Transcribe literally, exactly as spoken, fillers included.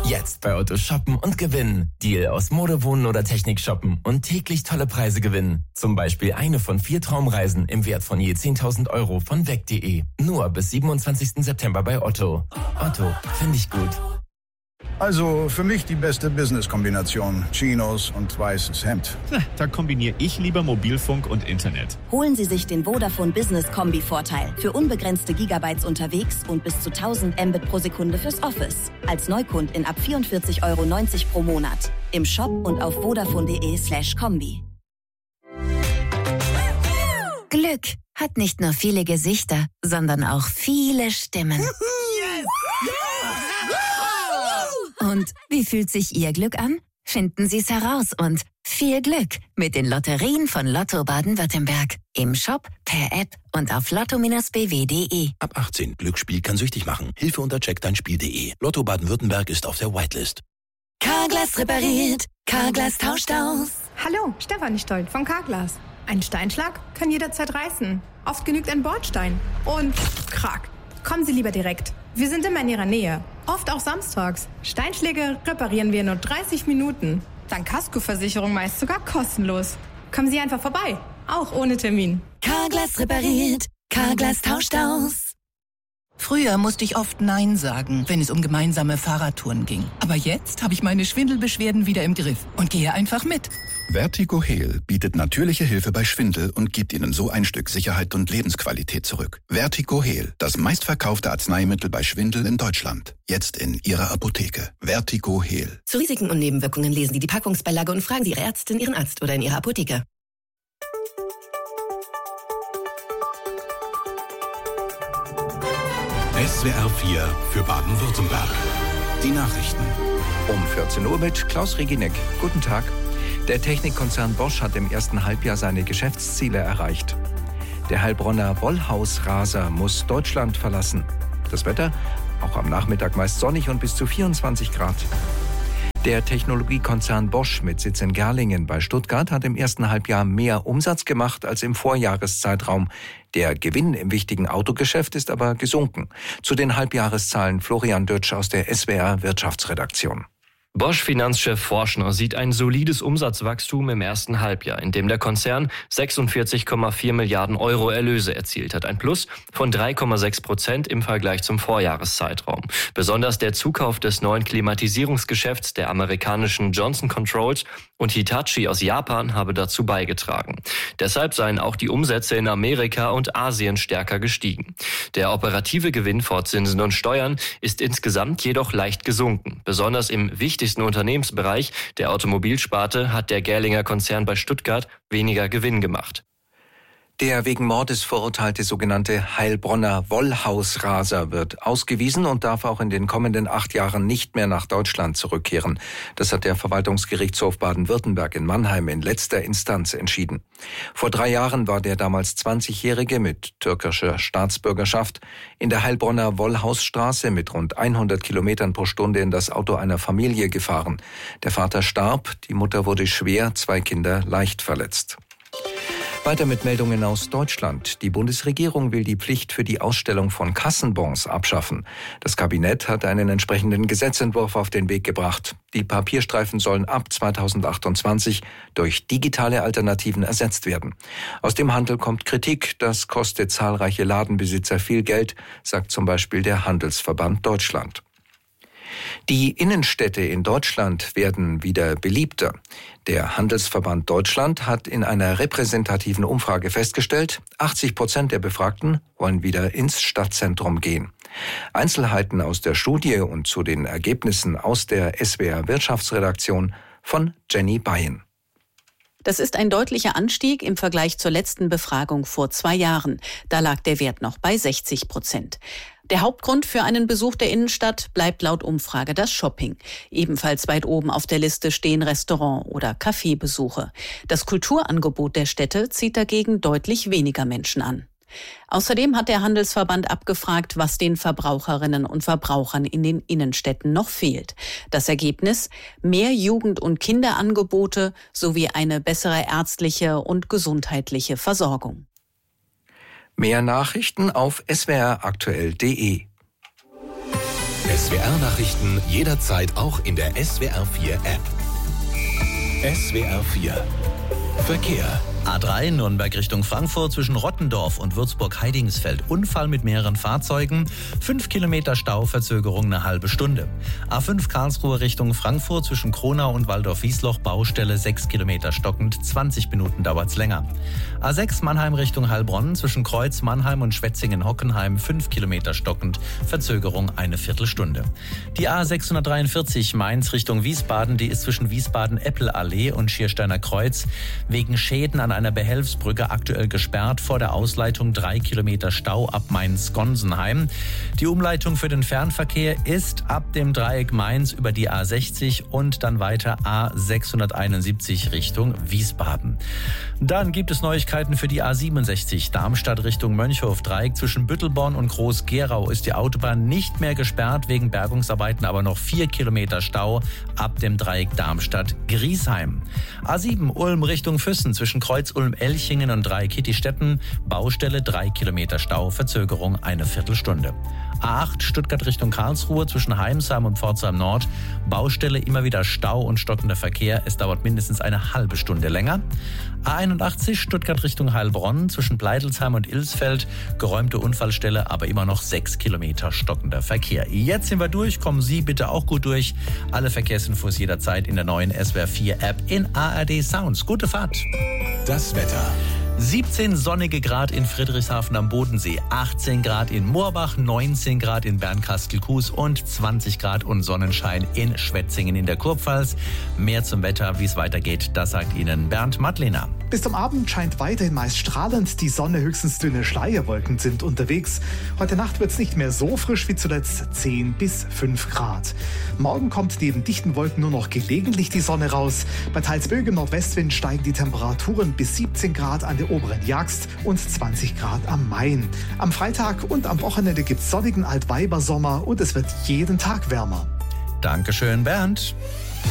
Jetzt bei Otto shoppen und gewinnen. Deal aus Mode, Wohnen oder Technik shoppen und täglich tolle Preise gewinnen. Zum Beispiel eine von vier Traumreisen im Wert von je zehntausend Euro von weg punkt de. Nur bis siebenundzwanzigsten September bei Otto. Otto, finde ich gut. Also für mich die beste Business-Kombination. Chinos und weißes Hemd. Na, da kombiniere ich lieber Mobilfunk und Internet. Holen Sie sich den Vodafone Business Kombi-Vorteil. Für unbegrenzte Gigabytes unterwegs und bis zu tausend Mbit pro Sekunde fürs Office. Als Neukundin ab vierundvierzig Euro neunzig pro Monat. Im Shop und auf vodafone.de slash Kombi. Glück hat nicht nur viele Gesichter, sondern auch viele Stimmen. Und wie fühlt sich Ihr Glück an? Finden Sie es heraus und viel Glück mit den Lotterien von Lotto Baden-Württemberg. Im Shop, per App und auf lotto Bindestrich b w punkt de. Ab achtzehn. Glücksspiel kann süchtig machen. Hilfe unter check dein spiel punkt de. Lotto Baden-Württemberg ist auf der Whitelist. Carglass repariert. Carglass tauscht aus. Hallo, Stefanie Stolt von Carglass. Ein Steinschlag kann jederzeit reißen. Oft genügt ein Bordstein. Und krack. Kommen Sie lieber direkt. Wir sind immer in Ihrer Nähe. Oft auch samstags. Steinschläge reparieren wir in nur dreißig Minuten. Dank Kaskoversicherung meist sogar kostenlos. Kommen Sie einfach vorbei. Auch ohne Termin. Carglass repariert. Carglass tauscht aus. Früher musste ich oft Nein sagen, wenn es um gemeinsame Fahrradtouren ging. Aber jetzt habe ich meine Schwindelbeschwerden wieder im Griff und gehe einfach mit. Vertigo Heal bietet natürliche Hilfe bei Schwindel und gibt Ihnen so ein Stück Sicherheit und Lebensqualität zurück. Vertigo Heal, das meistverkaufte Arzneimittel bei Schwindel in Deutschland. Jetzt in Ihrer Apotheke. Vertigo Heal. Zu Risiken und Nebenwirkungen lesen Sie die Packungsbeilage und fragen Sie Ihre Ärztin, Ihren Arzt oder in Ihrer Apotheke. S W R vier für Baden-Württemberg. Die Nachrichten. Um vierzehn Uhr mit Klaus Regineck. Guten Tag. Der Technikkonzern Bosch hat im ersten Halbjahr seine Geschäftsziele erreicht. Der Heilbronner Wollhausraser muss Deutschland verlassen. Das Wetter? Auch am Nachmittag meist sonnig und bis zu vierundzwanzig Grad. Der Technologiekonzern Bosch mit Sitz in Gerlingen bei Stuttgart hat im ersten Halbjahr mehr Umsatz gemacht als im Vorjahreszeitraum. Der Gewinn im wichtigen Autogeschäft ist aber gesunken. Zu den Halbjahreszahlen Florian Dötsch aus der S W R Wirtschaftsredaktion. Bosch-Finanzchef Forschner sieht ein solides Umsatzwachstum im ersten Halbjahr, in dem der Konzern sechsundvierzig Komma vier Milliarden Euro Erlöse erzielt hat. Ein Plus von drei Komma sechs Prozent im Vergleich zum Vorjahreszeitraum. Besonders der Zukauf des neuen Klimatisierungsgeschäfts der amerikanischen Johnson Controls und Hitachi aus Japan habe dazu beigetragen. Deshalb seien auch die Umsätze in Amerika und Asien stärker gestiegen. Der operative Gewinn vor Zinsen und Steuern ist insgesamt jedoch leicht gesunken. Besonders im wichtigsten Unternehmensbereich der Automobilsparte hat der Gerlinger Konzern bei Stuttgart weniger Gewinn gemacht. Der wegen Mordes verurteilte sogenannte Heilbronner Wollhausraser wird ausgewiesen und darf auch in den kommenden acht Jahren nicht mehr nach Deutschland zurückkehren. Das hat der Verwaltungsgerichtshof Baden-Württemberg in Mannheim in letzter Instanz entschieden. Vor drei Jahren war der damals zwanzigjährige mit türkischer Staatsbürgerschaft in der Heilbronner Wollhausstraße mit rund hundert Kilometern pro Stunde in das Auto einer Familie gefahren. Der Vater starb, die Mutter wurde schwer, zwei Kinder leicht verletzt. Weiter mit Meldungen aus Deutschland. Die Bundesregierung will die Pflicht für die Ausstellung von Kassenbons abschaffen. Das Kabinett hat einen entsprechenden Gesetzentwurf auf den Weg gebracht. Die Papierstreifen sollen ab zweitausendachtundzwanzig durch digitale Alternativen ersetzt werden. Aus dem Handel kommt Kritik, das kostet zahlreiche Ladenbesitzer viel Geld, sagt zum Beispiel der Handelsverband Deutschland. Die Innenstädte in Deutschland werden wieder beliebter. Der Handelsverband Deutschland hat in einer repräsentativen Umfrage festgestellt, achtzig Prozent der Befragten wollen wieder ins Stadtzentrum gehen. Einzelheiten aus der Studie und zu den Ergebnissen aus der S W R Wirtschaftsredaktion von Jenny Bayen. Das ist ein deutlicher Anstieg im Vergleich zur letzten Befragung vor zwei Jahren. Da lag der Wert noch bei sechzig Prozent. Der Hauptgrund für einen Besuch der Innenstadt bleibt laut Umfrage das Shopping. Ebenfalls weit oben auf der Liste stehen Restaurant- oder Cafébesuche. Das Kulturangebot der Städte zieht dagegen deutlich weniger Menschen an. Außerdem hat der Handelsverband abgefragt, was den Verbraucherinnen und Verbrauchern in den Innenstädten noch fehlt. Das Ergebnis: mehr Jugend- und Kinderangebote sowie eine bessere ärztliche und gesundheitliche Versorgung. Mehr Nachrichten auf s w r aktuell punkt de. S W R-Nachrichten jederzeit auch in der S W R vier App. S W R vier Verkehr. A drei Nürnberg Richtung Frankfurt zwischen Rottendorf und Würzburg-Heidingsfeld. Unfall mit mehreren Fahrzeugen. Fünf Kilometer Stau, Verzögerung eine halbe Stunde. A fünf Karlsruhe Richtung Frankfurt zwischen Kronau und Waldorf-Wiesloch. Baustelle sechs Kilometer stockend. zwanzig Minuten dauert's länger. A sechs Mannheim Richtung Heilbronn zwischen Kreuz, Mannheim und Schwetzingen-Hockenheim. fünf Kilometer stockend. Verzögerung eine Viertelstunde. Die A sechshundertdreiundvierzig Mainz Richtung Wiesbaden. Die ist zwischen Wiesbaden-Eppelallee und Schiersteiner Kreuz wegen Schäden an einer Behelfsbrücke aktuell gesperrt. Vor der Ausleitung drei Kilometer Stau ab Mainz-Gonsenheim. Die Umleitung für den Fernverkehr ist ab dem Dreieck Mainz über die A sechzig und dann weiter A sechshunderteinundsiebzig Richtung Wiesbaden. Dann gibt es Neuigkeiten für die A siebenundsechzig Darmstadt Richtung Mönchhof-Dreieck. Zwischen Büttelborn und Groß-Gerau ist die Autobahn nicht mehr gesperrt, wegen Bergungsarbeiten aber noch vier Kilometer Stau ab dem Dreieck Darmstadt-Griesheim. A sieben Ulm Richtung Füssen zwischen Kreuz Ulm-Elchingen und Dreieck-Hittistetten. Baustelle drei Kilometer Stau, Verzögerung eine Viertelstunde. A acht Stuttgart Richtung Karlsruhe zwischen Heimsheim und Pforzheim Nord. Baustelle immer wieder Stau und stockender Verkehr. Es dauert mindestens eine halbe Stunde länger. A einundachtzig Stuttgart Richtung Heilbronn zwischen Bleidelsheim und Ilsfeld. Geräumte Unfallstelle, aber immer noch sechs Kilometer stockender Verkehr. Jetzt sind wir durch. Kommen Sie bitte auch gut durch. Alle Verkehrsinfos jederzeit in der neuen S W R vier App in A R D Sounds. Gute Fahrt. Das Wetter. siebzehn sonnige Grad in Friedrichshafen am Bodensee, achtzehn Grad in Moorbach, neunzehn Grad in Bernkastel-Kues und zwanzig Grad und Sonnenschein in Schwetzingen in der Kurpfalz. Mehr zum Wetter, wie es weitergeht, das sagt Ihnen Bernd Madlener. Bis zum Abend scheint weiterhin meist strahlend die Sonne, höchstens dünne Schleierwolken sind unterwegs. Heute Nacht wird es nicht mehr so frisch wie zuletzt, zehn bis fünf Grad. Morgen kommt neben dichten Wolken nur noch gelegentlich die Sonne raus. Bei teils böigem Nordwestwind steigen die Temperaturen bis siebzehn Grad an der oberen Jagst und zwanzig Grad am Main. Am Freitag und am Wochenende gibt's sonnigen Altweibersommer und es wird jeden Tag wärmer. Dankeschön, Bernd.